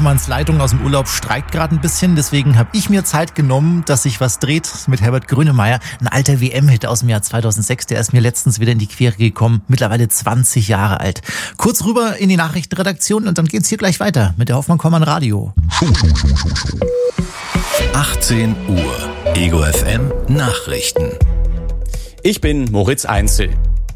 Hoffmanns Leitung aus dem Urlaub streikt gerade ein bisschen. Deswegen habe ich mir Zeit genommen, dass sich was dreht mit Herbert Grönemeyer. Ein alter WM-Hit aus dem Jahr 2006. Der ist mir letztens wieder in die Quere gekommen. Mittlerweile 20 Jahre alt. Kurz rüber in die Nachrichtenredaktion und dann geht's hier gleich weiter mit der Hoffmann-Kollmann Radio. 18 Uhr. Ego FM Nachrichten. Ich bin Moritz Einzel.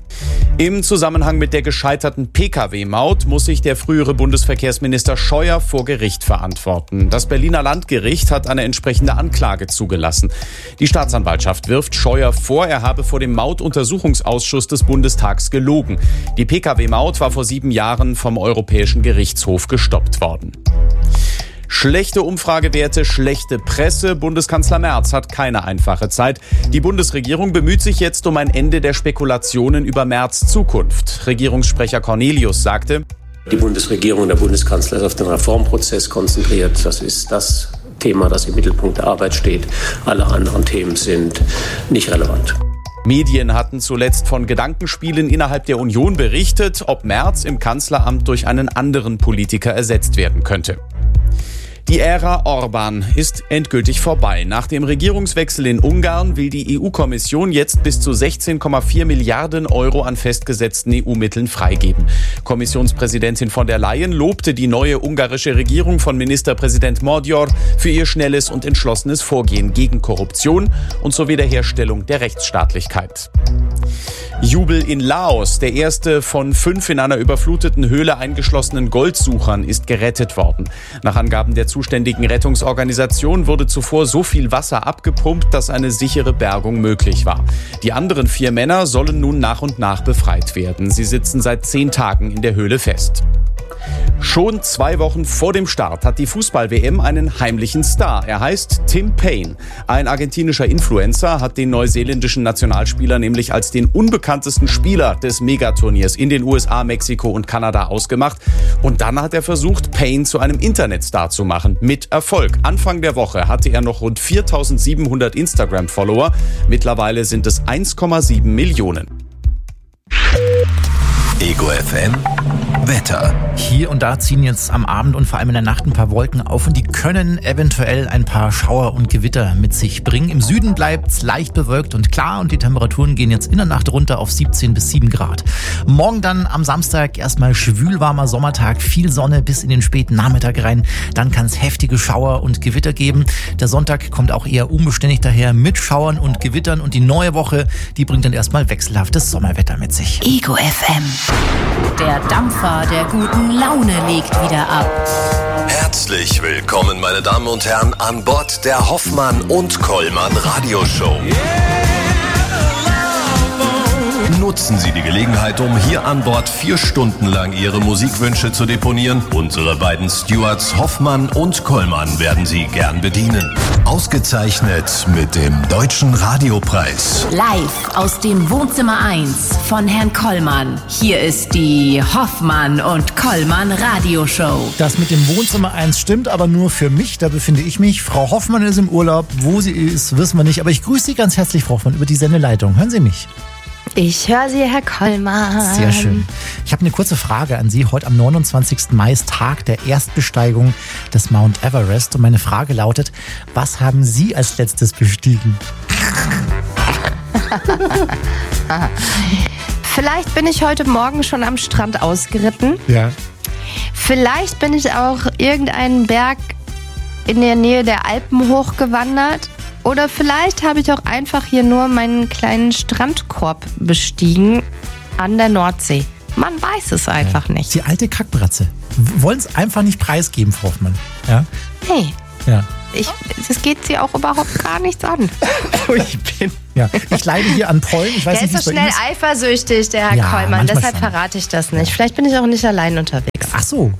Im Zusammenhang mit der gescheiterten Pkw-Maut muss sich der frühere Bundesverkehrsminister Scheuer vor Gericht verantworten. Das Berliner Landgericht hat eine entsprechende Anklage zugelassen. Die Staatsanwaltschaft wirft Scheuer vor, er habe vor dem Mautuntersuchungsausschuss des Bundestags gelogen. Die Pkw-Maut war vor 7 Jahren vom Europäischen Gerichtshof gestoppt worden. Schlechte Umfragewerte, schlechte Presse. Bundeskanzler Merz hat keine einfache Zeit. Die Bundesregierung bemüht sich jetzt um ein Ende der Spekulationen über Merz' Zukunft. Regierungssprecher Cornelius sagte: Die Bundesregierung, der Bundeskanzler ist auf den Reformprozess konzentriert. Das ist das Thema, das im Mittelpunkt der Arbeit steht. Alle anderen Themen sind nicht relevant. Medien hatten zuletzt von Gedankenspielen innerhalb der Union berichtet, ob Merz im Kanzleramt durch einen anderen Politiker ersetzt werden könnte. Die Ära Orban ist endgültig vorbei. Nach dem Regierungswechsel in Ungarn will die EU-Kommission jetzt bis zu 16,4 Milliarden Euro an festgesetzten EU-Mitteln freigeben. Kommissionspräsidentin von der Leyen lobte die neue ungarische Regierung von Ministerpräsident Magyar für ihr schnelles und entschlossenes Vorgehen gegen Korruption und zur Wiederherstellung der Rechtsstaatlichkeit. Jubel in Laos. Der erste von 5 in einer überfluteten Höhle eingeschlossenen Goldsuchern ist gerettet worden. Nach Angaben der zuständigen Rettungsorganisation wurde zuvor so viel Wasser abgepumpt, dass eine sichere Bergung möglich war. Die anderen 4 Männer sollen nun nach und nach befreit werden. Sie sitzen seit 10 Tagen in der Höhle fest. Schon 2 Wochen vor dem Start hat die Fußball-WM einen heimlichen Star. Er heißt Tim Payne. Ein argentinischer Influencer hat den neuseeländischen Nationalspieler nämlich als den unbekanntesten Spieler des Megaturniers in den USA, Mexiko und Kanada ausgemacht. Und dann hat er versucht, Payne zu einem Internetstar zu machen. Mit Erfolg. Anfang der Woche hatte er noch rund 4.700 Instagram-Follower. Mittlerweile sind es 1,7 Millionen. Ego FM Wetter. Hier und da ziehen jetzt am Abend und vor allem in der Nacht ein paar Wolken auf und die können eventuell ein paar Schauer und Gewitter mit sich bringen. Im Süden bleibt's leicht bewölkt und klar und die Temperaturen gehen jetzt in der Nacht runter auf 17 bis 7 Grad. Morgen dann am Samstag erstmal schwülwarmer Sommertag, viel Sonne bis in den späten Nachmittag rein. Dann kann es heftige Schauer und Gewitter geben. Der Sonntag kommt auch eher unbeständig daher mit Schauern und Gewittern und die neue Woche, die bringt dann erstmal wechselhaftes Sommerwetter mit sich. Ego FM. Der Dampfer der guten Laune legt wieder ab. Herzlich willkommen, meine Damen und Herren, an Bord der Hoffmann und Kollmann Radioshow. Nutzen Sie die Gelegenheit, um hier an Bord 4 Stunden lang Ihre Musikwünsche zu deponieren. Unsere beiden Stewards Hoffmann und Kollmann werden Sie gern bedienen. Ausgezeichnet mit dem Deutschen Radiopreis. Live aus dem Wohnzimmer 1 von Herrn Kollmann. Hier ist die Hoffmann und Kollmann Radioshow. Das mit dem Wohnzimmer 1 stimmt, aber nur für mich. Da befinde ich mich. Frau Hoffmann ist im Urlaub. Wo sie ist, wissen wir nicht. Aber ich grüße Sie ganz herzlich, Frau Hoffmann, über die Sendeleitung. Hören Sie mich? Ich höre Sie, Herr Kollmann. Sehr schön. Ich habe eine kurze Frage an Sie. Heute am 29. Mai ist Tag der Erstbesteigung des Mount Everest. Und meine Frage lautet, was haben Sie als letztes bestiegen? Vielleicht bin ich heute Morgen schon am Strand ausgeritten. Ja. Vielleicht bin ich auch irgendeinen Berg in der Nähe der Alpen hochgewandert. Oder vielleicht habe ich auch einfach hier nur meinen kleinen Strandkorb bestiegen an der Nordsee. Man weiß es einfach nicht. Die alte Kackbratze. Wollen es einfach nicht preisgeben, Frau Hoffmann. Ja? Nee. Ja. Das geht Sie auch überhaupt gar nichts an. Ich leide hier an Pollen. Ich weiß Der nicht, ist so schnell eifersüchtig, der Herr Kollmann. Deshalb verrate ich das nicht. Vielleicht bin ich auch nicht allein unterwegs. Ach so.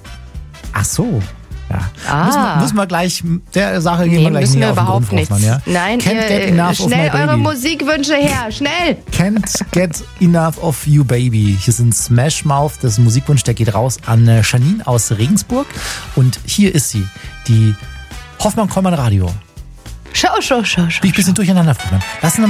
Ja. Müssen wir gleich der Sache gehen wir gleich müssen näher wir auf den überhaupt nichts. Ja? Nein, schnell eure Musikwünsche her, schnell. Can't get enough of you, baby. Hier sind Smash Mouth, das ist ein Musikwunsch, der geht raus an Janine aus Regensburg. Und hier ist sie, die Hoffmann-Kollmann Radio. Show. Bin ich ein bisschen durcheinander, Frau Hoffmann. Lassen wir mal